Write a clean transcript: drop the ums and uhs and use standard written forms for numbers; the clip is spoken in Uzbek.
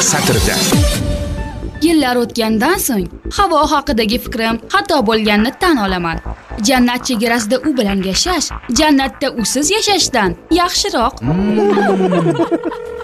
satrida. Yillar o'tgandan so'ng havo haqidagi fikrim xato bo'lganini tan olaman. Jannat chegarasida u bilan yashash, jannatda usiz yashashdan yaxshiroq.